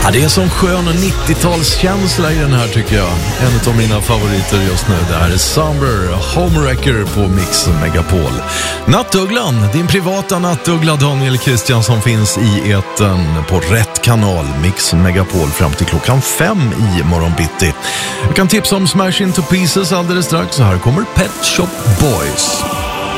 Ja, det är som skön 90-talskänsla i den här tycker jag. En av mina favoriter just nu. Det här är Somber Homewrecker på Mix Megapol. Nattugglan, din privata nattuggla Daniel Kristiansson finns i etern på rätt kanal Mix Megapol fram till klockan 5 i morgonbitti. Jag kan tipsa om Smash Into Pieces alldeles strax. Så här kommer Pet Shop Boys.